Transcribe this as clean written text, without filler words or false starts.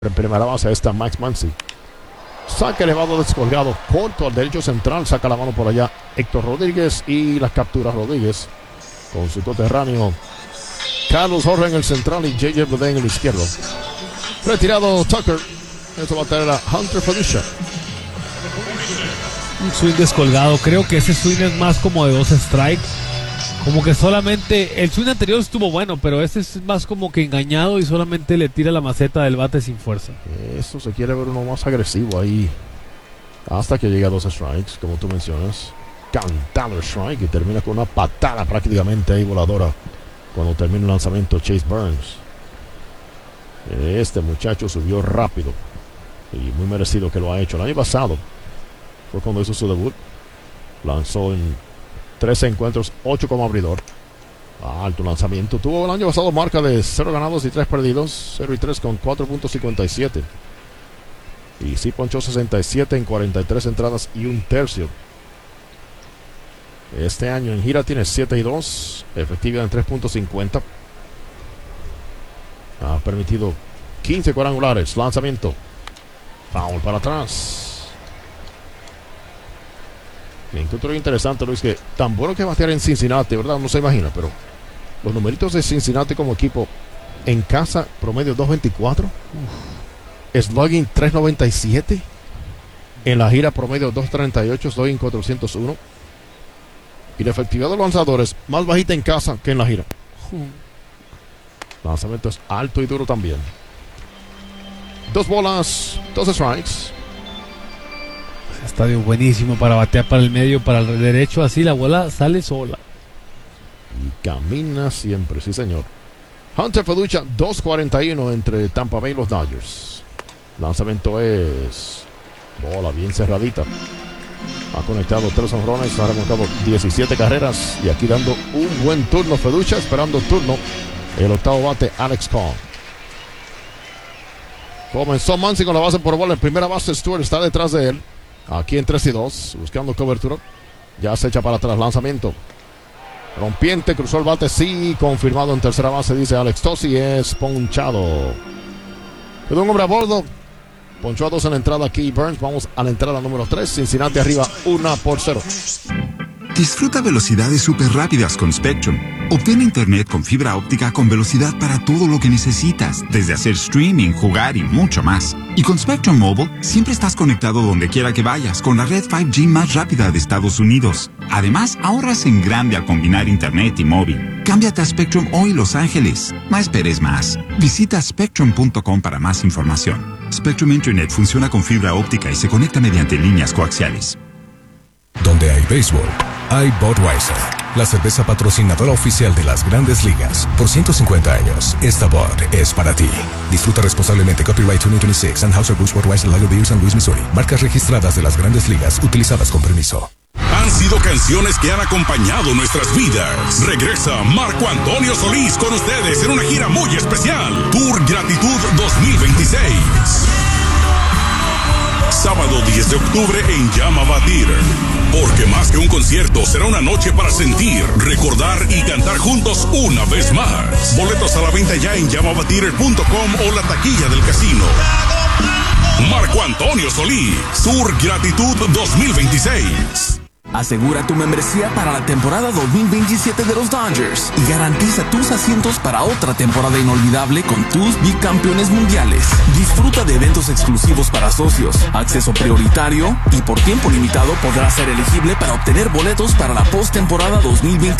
En primera base está Max Muncy. Saque elevado descolgado, corto al derecho central. Saca la mano por allá Héctor Rodríguez y las capturas Rodríguez con su coterráneo Carlos Jorge en el central y J.J. Bleday en el izquierdo. Retirado Tucker. Esto va a tener a Hunter Feducha. Un swing descolgado. Creo que ese swing es más como de 2 strikes. Como que solamente el swing anterior estuvo bueno, pero este es más como que engañado y solamente le tira la maceta del bate sin fuerza. Eso se quiere ver uno más agresivo ahí hasta que llega a 2 strikes, como tú mencionas. Cantado el strike y termina con una patada prácticamente ahí voladora cuando termina el lanzamiento Chase Burns. Este muchacho subió rápido y muy merecido que lo ha hecho. El año pasado fue cuando hizo su debut. Lanzó en 13 encuentros, 8 como abridor. Alto lanzamiento. Tuvo el año pasado marca de 0 ganados y 3 perdidos. 0 y 3 con 4.57. Y sí ponchó 67 en 43 entradas y un tercio. Este año en gira tiene 7 y 2. Efectividad en 3.50. Ha permitido 15 cuadrangulares. Lanzamiento. Foul para atrás. Me encuentro interesante, Luis, que tan bueno que batear en Cincinnati, ¿verdad? No se imagina, pero los numeritos de Cincinnati como equipo en casa, promedio 2.24, slugging 3.97, en la gira promedio 2.38, slugging 401, y la efectividad de los lanzadores más bajita en casa que en la gira. Lanzamiento es alto y duro también. 2 bolas, 2 strikes. Estadio buenísimo para batear para el medio, para el derecho, así la bola sale sola. Y camina siempre, sí señor. Hunter Feducha, 2.41 entre Tampa Bay y los Dodgers. Lanzamiento es bola bien cerradita. Ha conectado 3 honrones, ha remontado 17 carreras y aquí dando un buen turno Feducha, esperando turno el octavo bate Alex Cobb. Comenzó Muncy con la base por bola. En primera base Stewart está detrás de él. Aquí en 3 y 2, buscando cobertura. Ya se echa para atrás, lanzamiento. Rompiente, cruzó el bate, sí, confirmado en tercera base, dice Alex Tosi, es ponchado. Quedó un hombre a bordo. Ponchó a 2 en la entrada aquí Burns. Vamos a la entrada número 3. Cincinnati arriba 1-0. Disfruta velocidades súper rápidas con Spectrum. Obtén internet con fibra óptica con velocidad para todo lo que necesitas, desde hacer streaming, jugar y mucho más. Y con Spectrum Mobile, siempre estás conectado donde quiera que vayas con la red 5G más rápida de Estados Unidos. Además, ahorras en grande al combinar internet y móvil. Cámbiate a Spectrum hoy, Los Ángeles. No esperes más. Visita spectrum.com para más información. Spectrum Internet funciona con fibra óptica y se conecta mediante líneas coaxiales. Donde hay béisbol, hay Budweiser, la cerveza patrocinadora oficial de las Grandes Ligas. Por 150 años, esta Bud es para ti. Disfruta responsablemente. Copyright 2026, Anheuser-Busch Budweiser Lager Beer, San Luis, Missouri. Marcas registradas de las Grandes Ligas, utilizadas con permiso. Han sido canciones que han acompañado nuestras vidas. Regresa Marco Antonio Solís con ustedes en una gira muy especial. Tour Gratitud 2026. Sábado 10 de octubre en Llama Batir. Porque más que un concierto, será una noche para sentir, recordar y cantar juntos una vez más. Boletos a la venta ya en llamabatir.com o la taquilla del casino. Marco Antonio Solís, Tour Gratitud 2026. Asegura tu membresía para la temporada 2027 de los Dodgers y garantiza tus asientos para otra temporada inolvidable con tus bicampeones mundiales. Disfruta de eventos exclusivos para socios, acceso prioritario y por tiempo limitado podrás ser elegible para obtener boletos para la postemporada 2027.